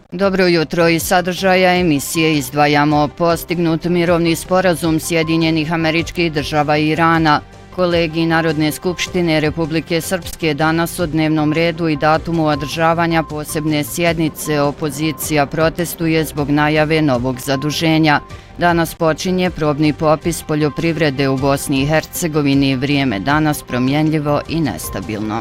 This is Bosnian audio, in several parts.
Dobro jutro, iz sadržaja emisije izdvajamo postignut mirovni sporazum Sjedinjenih Američkih Država i Irana. Kolegij Narodne skupštine Republike Srpske danas o dnevnom redu i datumu održavanja posebne sjednice opozicija protestuje zbog najave novog zaduženja. Danas počinje probni popis poljoprivrede u Bosni i Hercegovini, vrijeme danas promjenljivo i nestabilno.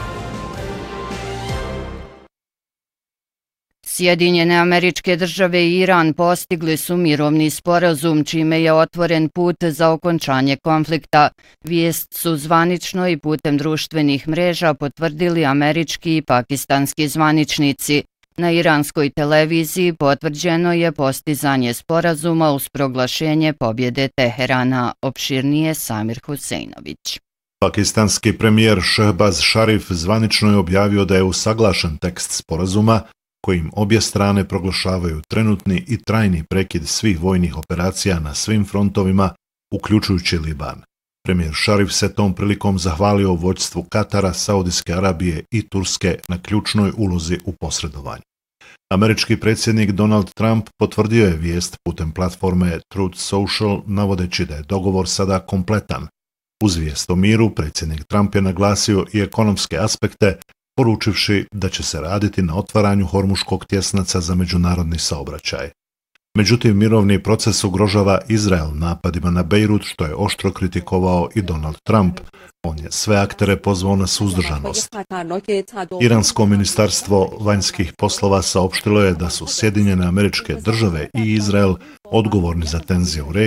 Sjedinjene Američke Države i Iran postigli su mirovni sporazum, čime je otvoren put za okončanje konflikta. Vijest su zvanično i putem društvenih mreža potvrdili američki i pakistanski zvaničnici. Na iranskoj televiziji potvrđeno je postizanje sporazuma uz proglašenje pobjede Teherana. Opširnije Samir Huseinović. Pakistanski premijer Šehbaz Šarif zvanično je objavio da je usaglašen tekst sporazuma kojim obje strane proglašavaju trenutni i trajni prekid svih vojnih operacija na svim frontovima, uključujući Liban. Premijer Šarif se tom prilikom zahvalio vođstvu Katara, Saudijske Arabije i Turske na ključnoj ulozi u posredovanju. Američki predsjednik Donald Trump potvrdio je vijest putem platforme Truth Social, navodeći da je dogovor sada kompletan. Uz vijest o miru, predsjednik Trump je naglasio i ekonomske aspekte, poručivši da će se raditi na otvaranju Hormuškog tjesnaca za međunarodni saobraćaj. Međutim, mirovni proces ugrožava Izrael napadima na Bejrut, što je oštro kritikovao i Donald Trump. On je sve aktere pozvao na suzdržanost. Iransko ministarstvo vanjskih poslova saopštilo je da su Sjedinjene Američke Države i Izrael odgovorni za tenzije u regiji,